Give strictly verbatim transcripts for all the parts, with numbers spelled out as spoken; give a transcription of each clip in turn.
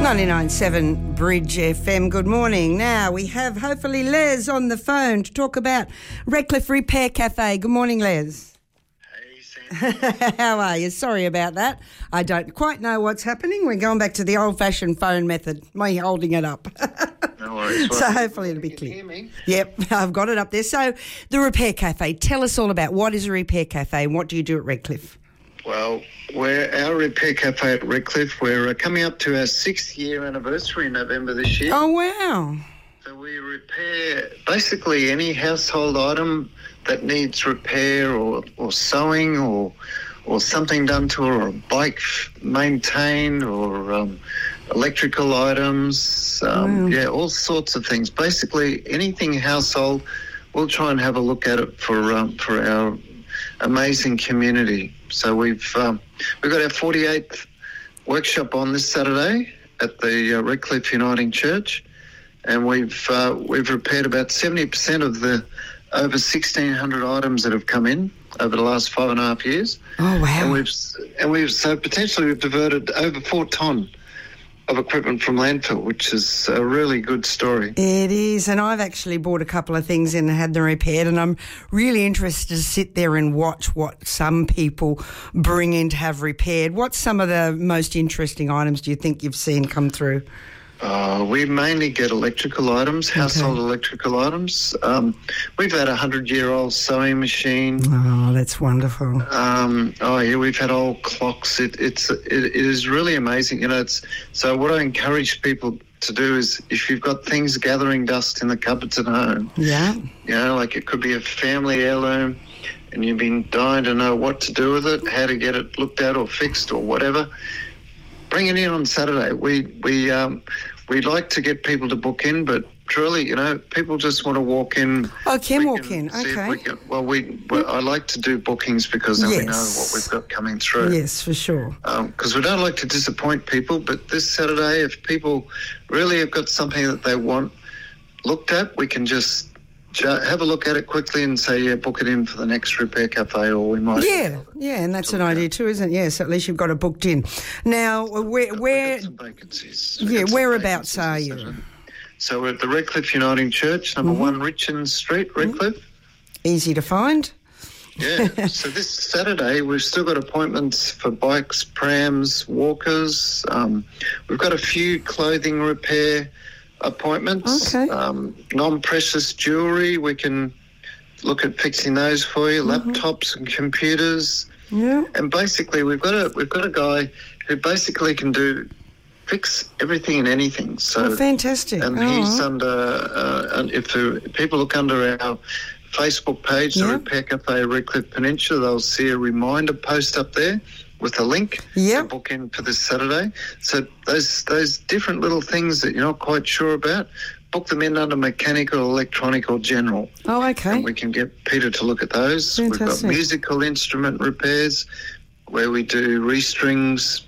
ninety-nine point seven Bridge F M. Good morning. Now we have hopefully Les on the phone to talk about Redcliffe Repair Cafe. Good morning, Les. Hey, Sam. How are you? Sorry about that. I don't quite know what's happening. We're going back to the old-fashioned phone method, me holding it up. No worries. Well, so hopefully it'll be you clear. Can hear me? Yep, I've got it up there. So the Repair Cafe, tell us all about what is a Repair Cafe and what do you do at Redcliffe? Well, we're our Repair Cafe at Redcliffe. We're uh, coming up to our sixth year anniversary in November this year. Oh, wow. So we repair basically any household item that needs repair or, or sewing or or something done to it, or a bike maintained, or um, electrical items, um, wow. yeah, all sorts of things. Basically anything household, we'll try and have a look at it for um, for our amazing community. So we've um, we've got our forty-eighth workshop on this Saturday at the uh, Redcliffe Uniting Church, and we've uh, we've repaired about seventy percent of the over sixteen hundred items that have come in over the last five and a half years. Oh wow! And we've and we've so potentially we've diverted over four tonne of equipment from landfill, which is a really good story. It is, and I've actually bought a couple of things in and had them repaired, and I'm really interested to sit there and watch what some people bring in to have repaired. What's some of the most interesting items do you think you've seen come through? Uh, we mainly get electrical items, household okay. electrical items. Um, we've had a hundred-year-old sewing machine. Oh, that's wonderful. Um, oh, yeah, we've had old clocks. It, it's it, it is really amazing. You know, it's so what I encourage people to do is if you've got things gathering dust in the cupboards at home, yeah, you know, like it could be a family heirloom, and you've been dying to know what to do with it, how to get it looked at or fixed or whatever. Bring it in on Saturday. We we um we like to get people to book in, but truly, you know, people just want to walk in. Oh, can we walk can in. Okay. We can, well, we well, I like to do bookings because then yes. we know what we've got coming through. Yes, for sure. Because um, we don't like to disappoint people, but this Saturday, if people really have got something that they want looked at, we can just have a look at it quickly and say, yeah, book it in for the next Repair Cafe, or we might... Yeah, yeah, and that's an idea too, isn't it? Yes, at least you've got it booked in. Now, where... where some vacancies. Yeah, whereabouts are you? So we're at the Redcliffe Uniting Church, number mm-hmm. one Richmond Street, Redcliffe. Mm-hmm. Easy to find. Yeah, so this Saturday we've still got appointments for bikes, prams, walkers. Um, we've got a few clothing repair appointments. Okay. Um, non-precious jewellery, we can look at fixing those for you. Mm-hmm. Laptops and computers. Yeah. And basically, we've got a we've got a guy who basically can do fix everything and anything. So oh, fantastic. And oh. he's under. Uh, and if, uh, if people look under our Facebook page, yeah. the Repair Cafe Redcliffe Peninsula, they'll see a reminder post up there with a link yep. to book in for this Saturday. So those those different little things that you're not quite sure about, book them in under mechanical, electronic or general. Oh, okay. And we can get Peter to look at those. Fantastic. We've got musical instrument repairs where we do restrings,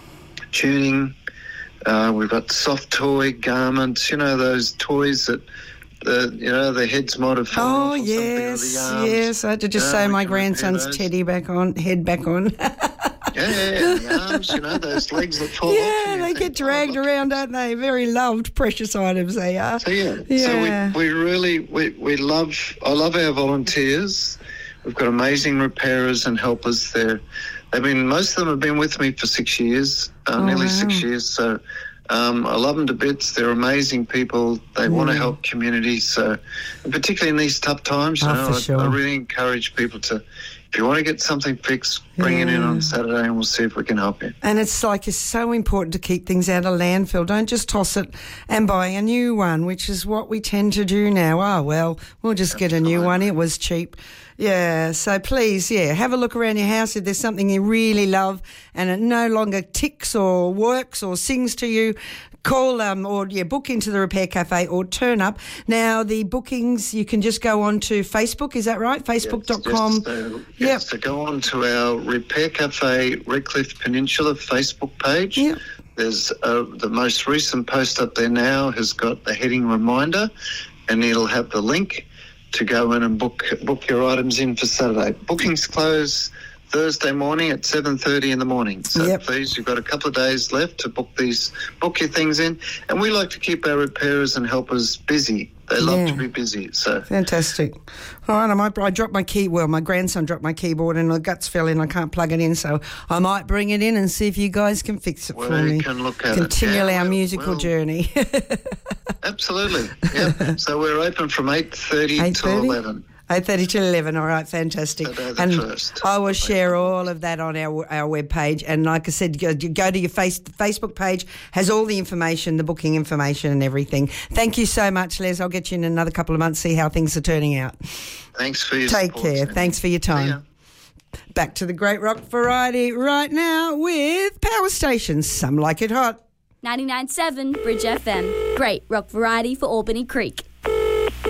tuning. Uh, we've got soft toy garments, you know, those toys that the you know the heads might have fallen oh off or yes, something, or the yes. I had to just yeah, say my grandson's teddy back on, head back on. yeah, yeah, the arms, you know, those legs that fall yeah, off. Yeah, they think, get dragged oh, around, don't they? Very loved, precious items they are. So yeah, yeah. so we, we really we, we love I love our volunteers. We've got amazing repairers and helpers there. They've been most of them have been with me for six years, uh, oh, nearly wow. six years. So. Um, I love them to bits. They're amazing people. They mm. want to help communities. So, and particularly in these tough times, you oh, know, for I, sure. I really encourage people to, if you want to get something fixed, bring yeah. it in on Saturday and we'll see if we can help you. And it's like it's so important to keep things out of landfill. Don't just toss it and buy a new one, which is what we tend to do now. Oh, well, we'll just Absolutely. get a new one. It was cheap. Yeah, so please, yeah, have a look around your house if there's something you really love and it no longer ticks or works or sings to you. Call um, or yeah, book into the Repair Cafe or turn up. Now, the bookings, you can just go on to Facebook, is that right? Facebook dot com. Yes, uh, yes, yep. So go on to our Repair Cafe Redcliffe Peninsula Facebook page. Yep. There's uh, the most recent post up there now has got the heading reminder and it'll have the link to go in and book book your items in for Saturday. Bookings close Thursday morning at seven thirty in the morning. So Yep. please, you've got a couple of days left to book these, book your things in. And we like to keep our repairers and helpers busy. They love Yeah. to be busy. So Fantastic. All right, I might. I dropped my key. Well, my grandson dropped my keyboard and the guts fell in. I can't plug it in, so I might bring it in and see if you guys can fix it we for me. can look at Continue it. Yeah, our we'll- musical we'll- journey. Absolutely. Yeah. So we're open from eight thirty Eight till thirty? eleven. eight thirty to eleven. All right, fantastic. So the And first. I will share all of that on our our webpage. And like I said, go, go to your face, the Facebook page, has all the information, the booking information and everything. Thank you so much, Les. I'll get you in another couple of months, see how things are turning out. Thanks for your Take support, care. Sandy. Thanks for your See ya. time. Back to the Great Rock Variety right now with Power Stations. Some like it hot. ninety-nine point seven Bridge F M. Great rock variety for Albany Creek.